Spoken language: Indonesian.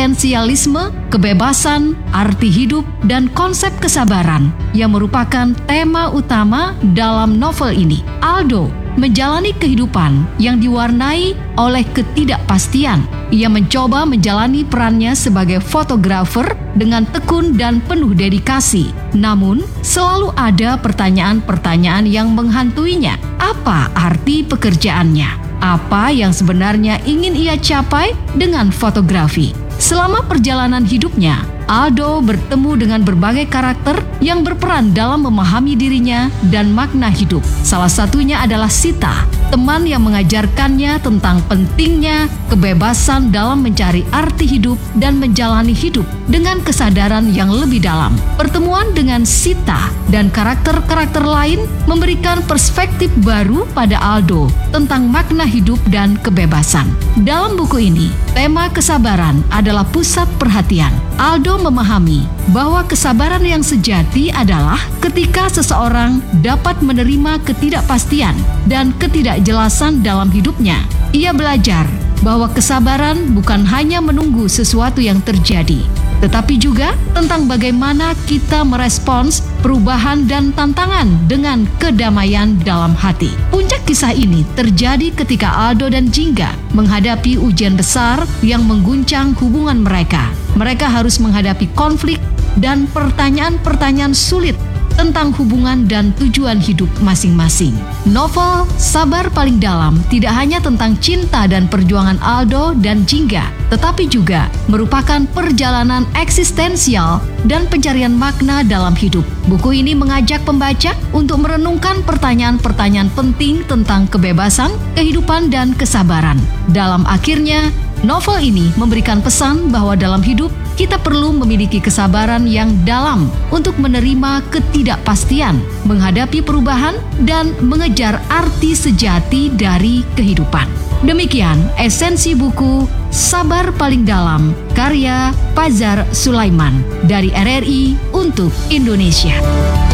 eksistensialisme, kebebasan, arti hidup, dan konsep kesabaran yang merupakan tema utama dalam novel ini. Aldo menjalani kehidupan yang diwarnai oleh ketidakpastian. Ia mencoba menjalani perannya sebagai fotografer dengan tekun dan penuh dedikasi. Namun, selalu ada pertanyaan-pertanyaan yang menghantuinya. Apa arti pekerjaannya? Apa yang sebenarnya ingin ia capai dengan fotografi? Selama perjalanan hidupnya, Aldo bertemu dengan berbagai karakter yang berperan dalam memahami dirinya dan makna hidup. Salah satunya adalah Sita, teman yang mengajarkannya tentang pentingnya kebebasan dalam mencari arti hidup dan menjalani hidup dengan kesadaran yang lebih dalam. Pertemuan dengan Sita dan karakter-karakter lain memberikan perspektif baru pada Aldo tentang makna hidup dan kebebasan. Dalam buku ini, tema kesabaran adalah pusat perhatian. Aldo memahami bahwa kesabaran yang sejati adalah ketika seseorang dapat menerima ketidakpastian dan ketidakjelasan dalam hidupnya. Ia belajar bahwa kesabaran bukan hanya menunggu sesuatu yang terjadi, tetapi juga tentang bagaimana kita merespons perubahan dan tantangan dengan kedamaian dalam hati. Puncak kisah ini terjadi ketika Aldo dan Jingga menghadapi ujian besar yang mengguncang hubungan mereka. Mereka harus menghadapi konflik dan pertanyaan-pertanyaan sulit tentang hubungan dan tujuan hidup masing-masing. Novel Sabar Paling Dalam tidak hanya tentang cinta dan perjuangan Aldo dan Jingga, tetapi juga merupakan perjalanan eksistensial dan pencarian makna dalam hidup. Buku ini mengajak pembaca untuk merenungkan pertanyaan-pertanyaan penting tentang kebebasan, kehidupan, dan kesabaran. Dalam akhirnya, novel ini memberikan pesan bahwa dalam hidup kita perlu memiliki kesabaran yang dalam untuk menerima ketidakpastian, menghadapi perubahan, dan mengejar arti sejati dari kehidupan. Demikian esensi buku Sabar Paling Dalam, karya Fajar Sulaiman dari RRI untuk Indonesia.